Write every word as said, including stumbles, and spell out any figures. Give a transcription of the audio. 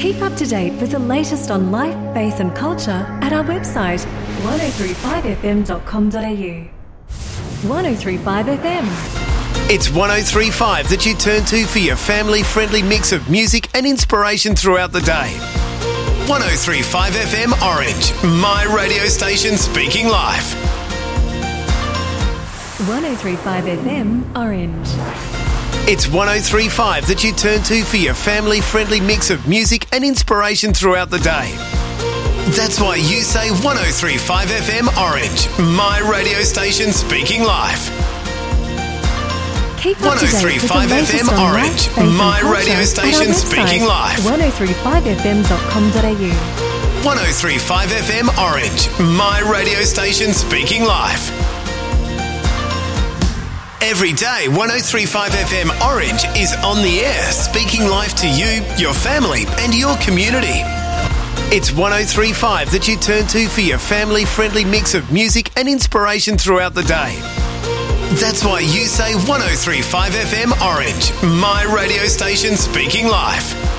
Keep up to date with the latest on life, faith and culture at our website one oh three five f m dot com dot a u. one oh three five F M. It's one oh three point five that you turn to for your family-friendly mix of music and inspiration throughout the day. one oh three point five F M Orange, my radio station speaking live. one oh three point five F M Orange. It's one oh three point five that you turn to for your family-friendly mix of music and inspiration throughout the day. That's why you say one oh three point five F M Orange, my radio station speaking live. Keep up one oh three point five F M Orange, my radio station speaking live. one oh three point five f m dot com dot a u. one oh three point five F M Orange, my radio station speaking live. Every day, one oh three point five F M Orange is on the air, speaking live to you, your family and your community. It's one oh three point five that you turn to for your family-friendly mix of music and inspiration throughout the day. That's why you say one oh three point five F M Orange, my radio station speaking live.